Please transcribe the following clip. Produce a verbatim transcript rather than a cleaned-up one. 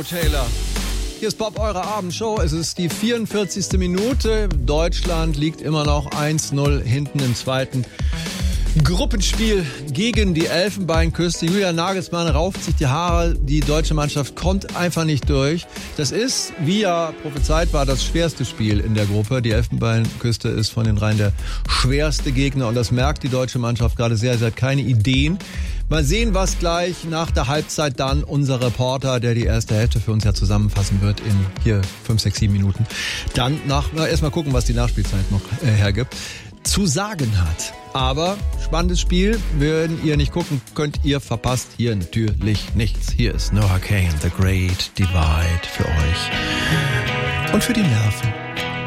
Joe Taylor. Hier ist Bob, eure Abendshow. Es ist die vierundvierzigste Minute. Deutschland liegt immer noch eins null hinten im zweiten Gruppenspiel gegen die Elfenbeinküste. Julian Nagelsmann rauft sich die Haare. Die deutsche Mannschaft kommt einfach nicht durch. Das ist, wie ja prophezeit war, das schwerste Spiel in der Gruppe. Die Elfenbeinküste ist von den dreien der schwerste Gegner. Und das merkt die deutsche Mannschaft gerade sehr. Sie hat keine Ideen. Mal sehen, was gleich nach der Halbzeit dann unser Reporter, der die erste Hälfte für uns ja zusammenfassen wird in hier fünf, sechs, sieben Minuten, dann nach, na, erstmal gucken, was die Nachspielzeit noch äh, hergibt, zu sagen hat. Aber spannendes Spiel. Wenn ihr nicht gucken könnt, ihr verpasst hier natürlich nichts. Hier ist Noah Kahan, The Great Divide für euch und für die Nerven.